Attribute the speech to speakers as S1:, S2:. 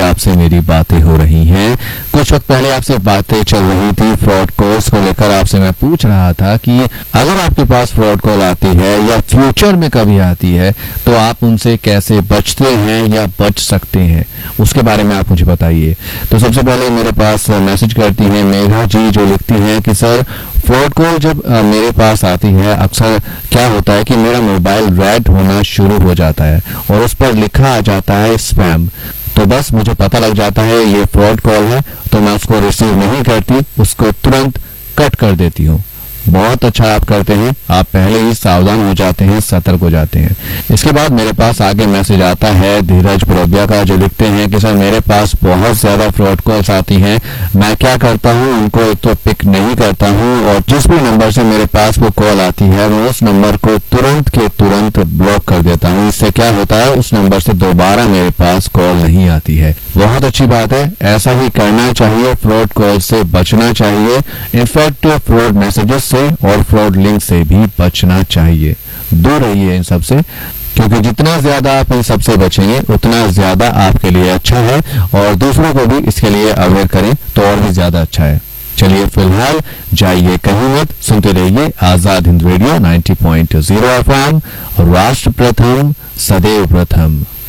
S1: आपसे मेरी बातें हो रही हैं। कुछ वक्त पहले आपसे बातें चल रही थी फ्रॉड कॉल्स को लेकर। आपसे मैं पूछ रहा था कि अगर आपके पास फ्रॉड कॉल आती है या फ्यूचर में कभी आती है तो आप उनसे कैसे बचते हैं या बच सकते हैं, उसके बारे में आप मुझे बताइए। तो सबसे पहले मेरे पास मैसेज करती हैं मेघा जी, जो लिखती हैं कि सर फ्रॉड कॉल जब मेरे पास आती है अक्सर क्या होता है कि मेरा मोबाइल रेड होना शुरू हो जाता है और उस पर लिखा आ जाता है स्पैम। तो बस मुझे पता लग जाता है ये फ्रॉड कॉल है, तो मैं उसको रिसीव नहीं करती, उसको तुरंत कट कर देती हूँ। बहुत अच्छा आप करते हैं, आप पहले ही सावधान हो जाते हैं, सतर्क हो जाते हैं। इसके बाद मेरे पास आगे मैसेज आता है धीरज पुरोबिया का, जो लिखते हैं कि सर मेरे पास बहुत ज्यादा फ्रॉड कॉल्स आती हैं, मैं क्या करता हूं, उनको एक तो पिक नहीं करता हूं और जिस भी नंबर से मेरे पास वो कॉल आती है मैं उस नंबर को तुरंत के तुरंत ब्लॉक कर देता हूं। इससे क्या होता है, उस नंबर से दोबारा मेरे पास कॉल नहीं आती है। बहुत अच्छी बात है, ऐसा ही करना चाहिए, फ्रॉड कॉल से बचना चाहिए। इनफैक्ट फ्रॉड मैसेजेस से और फ्रॉड लिंक से भी बचना चाहिए। दूर रहिए इन सब से, क्योंकि जितना ज्यादा आप इन सब से बचेंगे उतना ज्यादा आपके लिए अच्छा है और दूसरों को भी इसके लिए अवेयर करें तो और भी ज्यादा अच्छा है। चलिए फिलहाल जाइए कहीं मत, सुनते रहिए आजाद हिंद रेडियो 90.0 FM, राष्ट्र प्रथम सदैव प्रथम।